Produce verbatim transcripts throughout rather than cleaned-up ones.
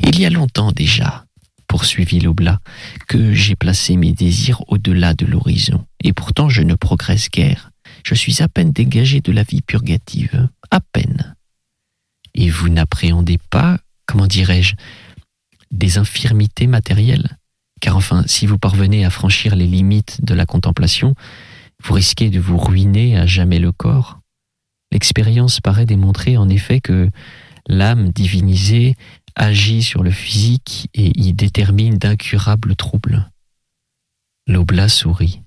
Il y a longtemps déjà, poursuivit l'Oblat, que j'ai placé mes désirs au-delà de l'horizon. Et pourtant je ne progresse guère. Je suis à peine dégagé de la vie purgative. À peine. Et vous n'appréhendez pas, comment dirais-je, des infirmités matérielles ? Car enfin, si vous parvenez à franchir les limites de la contemplation, vous risquez de vous ruiner à jamais le corps. L'expérience paraît démontrer en effet que l'âme divinisée agit sur le physique et y détermine d'incurables troubles. L'Oblat sourit.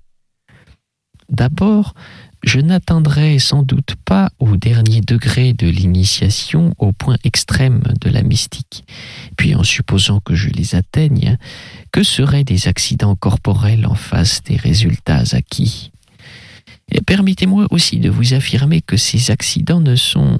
D'abord, je n'atteindrai sans doute pas au dernier degré de l'initiation, au point extrême de la mystique. Puis, en supposant que je les atteigne, que seraient des accidents corporels en face des résultats acquis ? Et permettez-moi aussi de vous affirmer que ces accidents ne sont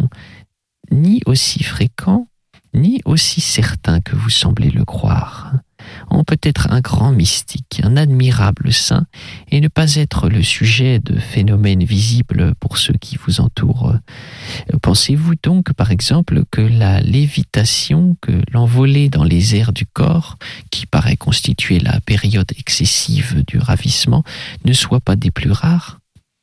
ni aussi fréquents, ni aussi certains que vous semblez le croire. On peut être un grand mystique, un admirable saint, et ne pas être le sujet de phénomènes visibles pour ceux qui vous entourent. Pensez-vous donc, par exemple, que la lévitation, que l'envolée dans les airs du corps, qui paraît constituer la période excessive du ravissement, ne soit pas des plus rares ?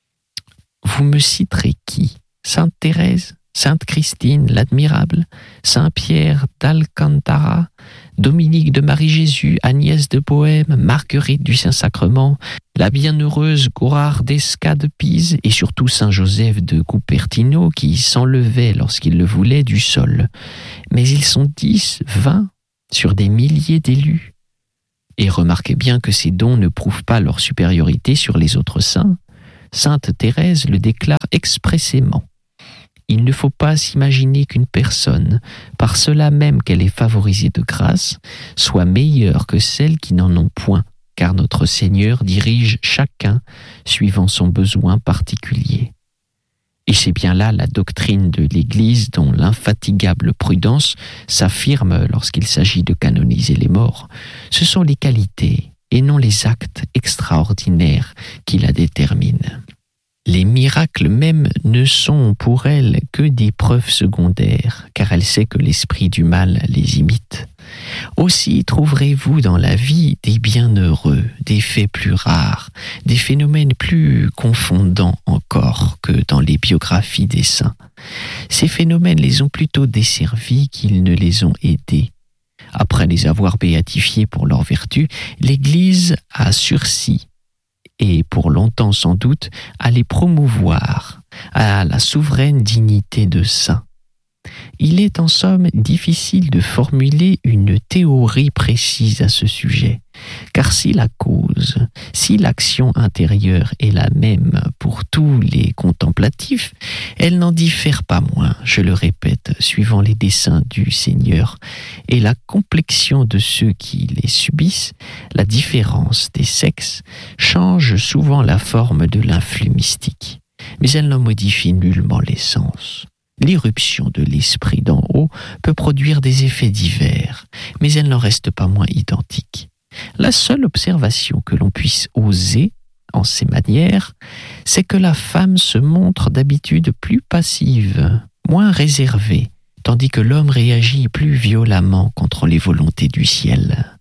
Vous me citerez qui ? Sainte Thérèse ? Sainte Christine l'Admirable, Saint Pierre d'Alcantara, Dominique de Marie-Jésus, Agnès de Bohême, Marguerite du Saint-Sacrement, la bienheureuse Gorardesca de Pise et surtout Saint Joseph de Cupertino qui s'enlevait lorsqu'il le voulait du sol. Mais ils sont dix, vingt sur des milliers d'élus. Et remarquez bien que ces dons ne prouvent pas leur supériorité sur les autres saints. Sainte Thérèse le déclare expressément. Il ne faut pas s'imaginer qu'une personne, par cela même qu'elle est favorisée de grâce, soit meilleure que celles qui n'en ont point, car notre Seigneur dirige chacun suivant son besoin particulier. Et c'est bien là la doctrine de l'Église dont l'infatigable prudence s'affirme lorsqu'il s'agit de canoniser les morts. Ce sont les qualités et non les actes extraordinaires qui la déterminent. Les miracles même ne sont pour elle que des preuves secondaires, car elle sait que l'esprit du mal les imite. Aussi trouverez-vous dans la vie des bienheureux, des faits plus rares, des phénomènes plus confondants encore que dans les biographies des saints. Ces phénomènes les ont plutôt desservis qu'ils ne les ont aidés. Après les avoir béatifiés pour leur vertu, l'Église a sursis, et pour longtemps sans doute, à les promouvoir, à la souveraine dignité de saint. Il est en somme difficile de formuler une théorie précise à ce sujet, car si la cause, si l'action intérieure est la même pour tous les contemplatifs, elle n'en diffère pas moins, je le répète, suivant les desseins du Seigneur, et la complexion de ceux qui les subissent, la différence des sexes, change souvent la forme de l'influx mystique, mais elle n'en modifie nullement l'essence. L'irruption de l'esprit d'en haut peut produire des effets divers, mais elle n'en reste pas moins identique. La seule observation que l'on puisse oser en ces manières, c'est que la femme se montre d'habitude plus passive, moins réservée, tandis que l'homme réagit plus violemment contre les volontés du ciel.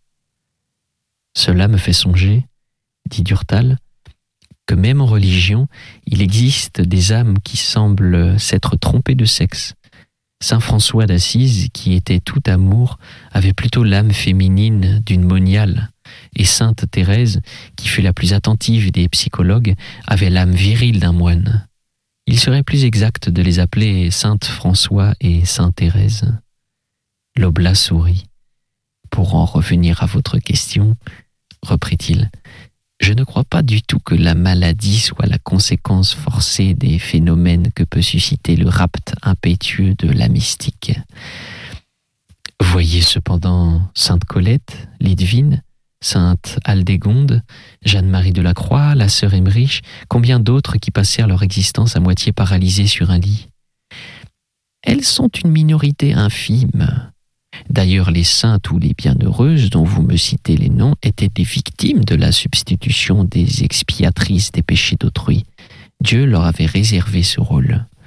Cela me fait songer, dit Durtal, que même en religion, il existe des âmes qui semblent s'être trompées de sexe. Saint François d'Assise, qui était tout amour, avait plutôt l'âme féminine d'une moniale, et Sainte Thérèse, qui fut la plus attentive des psychologues, avait l'âme virile d'un moine. Il serait plus exact de les appeler Sainte François et Sainte Thérèse. L'Oblat sourit. Pour en revenir à votre question, reprit-il, je ne crois pas du tout que la maladie soit la conséquence forcée des phénomènes que peut susciter le rapt impétueux de la mystique. Voyez cependant Sainte Colette, Lidvine, Sainte Aldégonde, Jeanne-Marie de la Croix, la sœur Emmerich, combien d'autres qui passèrent leur existence à moitié paralysées sur un lit. Elles sont une minorité infime. D'ailleurs, les saintes ou les bienheureuses dont vous me citez les noms étaient des victimes de la substitution des expiatrices des péchés d'autrui. Dieu leur avait réservé ce rôle.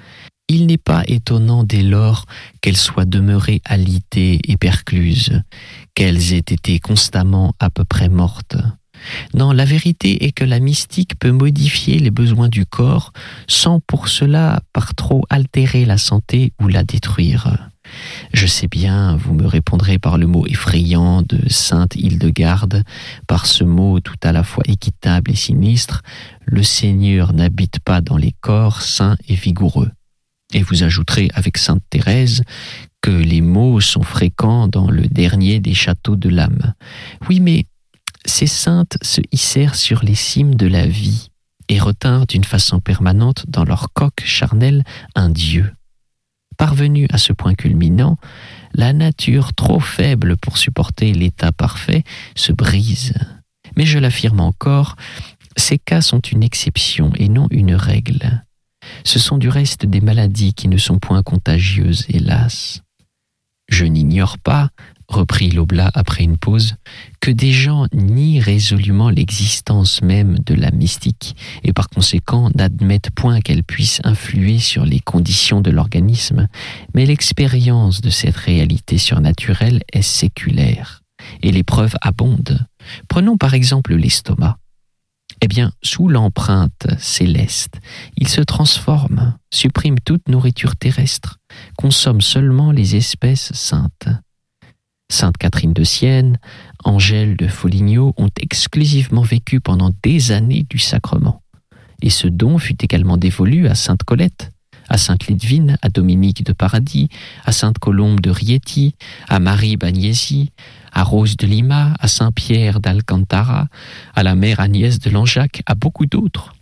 Il n'est pas étonnant dès lors qu'elles soient demeurées alitées et percluses, qu'elles aient été constamment à peu près mortes. Non, la vérité est que la mystique peut modifier les besoins du corps sans pour cela par trop altérer la santé ou la détruire. Je sais bien, vous me répondrez par le mot effrayant de Sainte Hildegarde, par ce mot tout à la fois équitable et sinistre, le Seigneur n'habite pas dans les corps sains et vigoureux. Et vous ajouterez avec Sainte Thérèse que les mots sont fréquents dans le dernier des châteaux de l'âme. Oui, mais ces saintes se hissèrent sur les cimes de la vie et retinrent d'une façon permanente dans leur coque charnelle un Dieu. Parvenue à ce point culminant, la nature trop faible pour supporter l'état parfait se brise. Mais je l'affirme encore, ces cas sont une exception et non une règle. Ce sont du reste des maladies qui ne sont point contagieuses, hélas. Je n'ignore pas, reprit l'Oblat après une pause, que des gens nient résolument l'existence même de la mystique et par conséquent n'admettent point qu'elle puisse influer sur les conditions de l'organisme, mais l'expérience de cette réalité surnaturelle est séculaire et les preuves abondent. Prenons par exemple l'estomac. Eh bien, sous l'empreinte céleste, il se transforme, supprime toute nourriture terrestre, consomme seulement les espèces saintes. Sainte Catherine de Sienne, Angèle de Foligno ont exclusivement vécu pendant des années du sacrement. Et ce don fut également dévolu à Sainte Colette, à Sainte Lidvine, à Dominique de Paradis, à Sainte Colombe de Rieti, à Marie Bagnesi, à Rose de Lima, à Saint-Pierre d'Alcantara, à la mère Agnès de Langeac, à beaucoup d'autres.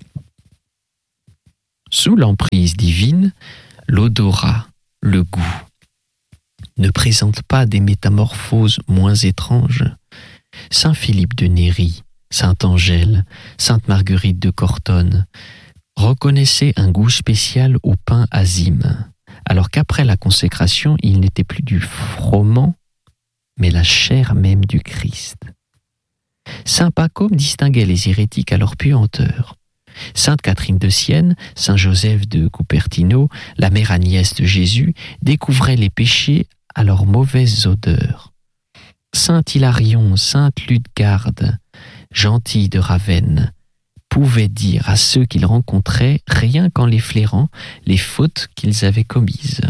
Sous l'emprise divine, l'odorat, le goût, ne présentent pas des métamorphoses moins étranges. Saint Philippe de Néri, Sainte Angèle, Sainte Marguerite de Cortone reconnaissaient un goût spécial au pain azime, alors qu'après la consécration, il n'était plus du froment, mais la chair même du Christ. Saint Pacôme distinguait les hérétiques à leur puanteur. Sainte Catherine de Sienne, Saint Joseph de Cupertino, la mère Agnès de Jésus découvraient les péchés à leur mauvaise odeur. Saint Hilarion, Sainte Ludegarde, Gentil de Ravenne, pouvaient dire à ceux qu'ils rencontraient, rien qu'en les flairant, les fautes qu'ils avaient commises.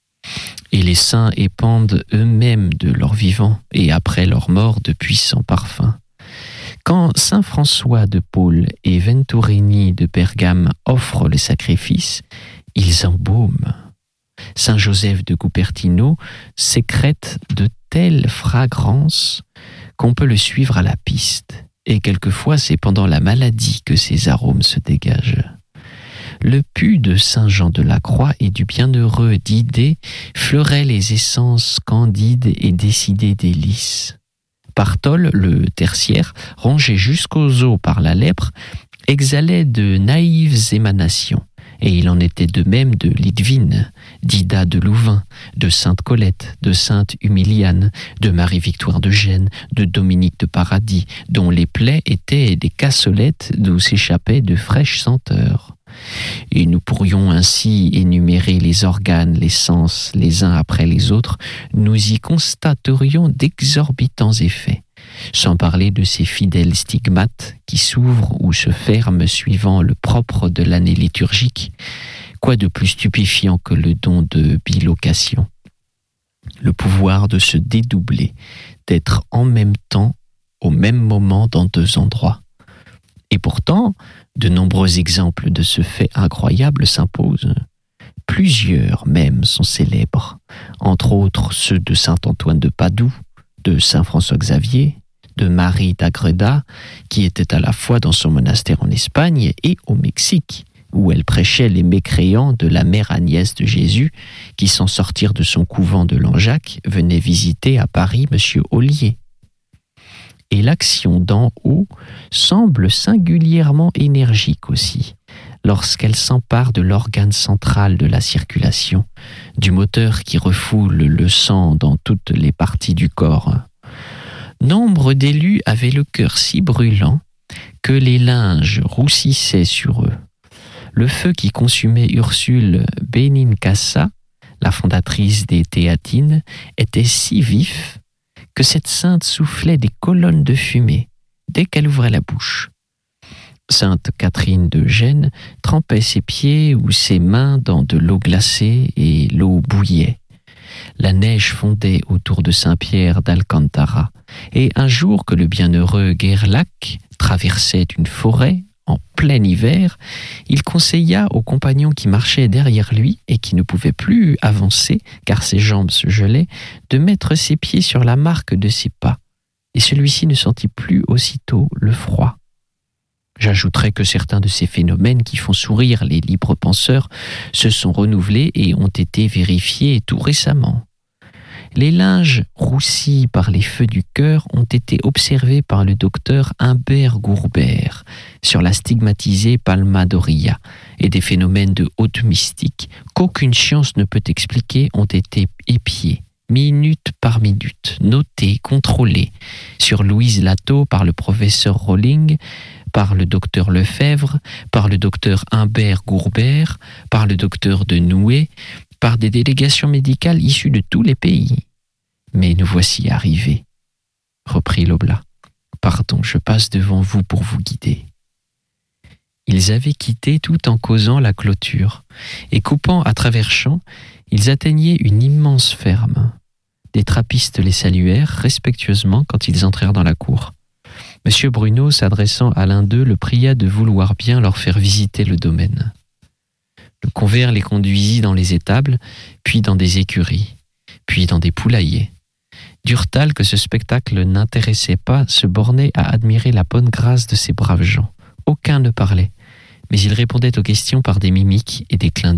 Et les saints épandent eux-mêmes de leur vivant et après leur mort de puissants parfums. Quand saint François de Paule et Venturini de Pergame offrent le sacrifice, ils embaument. Saint Joseph de Cupertino sécrète de telles fragrances qu'on peut le suivre à la piste. Et quelquefois, c'est pendant la maladie que ces arômes se dégagent. Le pu de saint Jean de la Croix et du bienheureux Didé fleurait les essences candides et décidées délices. Barthole, le tertiaire, rongé jusqu'aux os par la lèpre, exhalait de naïves émanations. Et il en était de même de Lidvine, d'Ida de Louvain, de Sainte Colette, de Sainte Humiliane, de Marie-Victoire de Gênes, de Dominique de Paradis, dont les plaies étaient des cassolettes d'où s'échappaient de fraîches senteurs. Et nous pourrions ainsi énumérer les organes, les sens, les uns après les autres, nous y constaterions d'exorbitants effets, sans parler de ces fidèles stigmates qui s'ouvrent ou se ferment suivant le propre de l'année liturgique. Quoi de plus stupéfiant que le don de bilocation? Le pouvoir de se dédoubler, d'être en même temps, au même moment dans deux endroits. Et pourtant, de nombreux exemples de ce fait incroyable s'imposent. Plusieurs même sont célèbres, entre autres ceux de saint Antoine de Padoue, de saint François Xavier, de Marie d'Agreda, qui était à la fois dans son monastère en Espagne et au Mexique, où elle prêchait les mécréants de la mère Agnès de Jésus, qui, sans sortir de son couvent de Langeac, venait visiter à Paris Monsieur Ollier. Et l'action d'en haut semble singulièrement énergique aussi, lorsqu'elle s'empare de l'organe central de la circulation, du moteur qui refoule le sang dans toutes les parties du corps. Nombre d'élus avaient le cœur si brûlant que les linges roussissaient sur eux. Le feu qui consumait Ursule Benincasa, la fondatrice des Théatines, était si vif que cette sainte soufflait des colonnes de fumée dès qu'elle ouvrait la bouche. Sainte Catherine de Gênes trempait ses pieds ou ses mains dans de l'eau glacée et l'eau bouillait. La neige fondait autour de Saint-Pierre d'Alcantara, et un jour que le bienheureux Gerlach traversait une forêt en plein hiver, il conseilla aux compagnons qui marchaient derrière lui et qui ne pouvaient plus avancer car ses jambes se gelaient, de mettre ses pieds sur la marque de ses pas, et celui-ci ne sentit plus aussitôt le froid. J'ajouterai que certains de ces phénomènes qui font sourire les libres penseurs se sont renouvelés et ont été vérifiés tout récemment. Les linges roussis par les feux du cœur ont été observés par le docteur Humbert Gourbert sur la stigmatisée Palma Doria, et des phénomènes de haute mystique qu'aucune science ne peut expliquer ont été épiés, minute par minute, notés, contrôlés, sur Louise Lateau par le professeur Rowling, par le docteur Lefebvre, par le docteur Humbert Gourbert, par le docteur de Noué, par des délégations médicales issues de tous les pays. Mais nous voici arrivés, reprit l'Oblat. Pardon, je passe devant vous pour vous guider. Ils avaient quitté tout en causant la clôture, et coupant à travers champs, ils atteignaient une immense ferme. Des trappistes les saluèrent respectueusement quand ils entrèrent dans la cour. Monsieur Bruno, s'adressant à l'un d'eux, le pria de vouloir bien leur faire visiter le domaine. Le convers les conduisit dans les étables, puis dans des écuries, puis dans des poulaillers. Durtal, que ce spectacle n'intéressait pas, se bornait à admirer la bonne grâce de ces braves gens. Aucun ne parlait, mais ils répondaient aux questions par des mimiques et des clins d'yeux.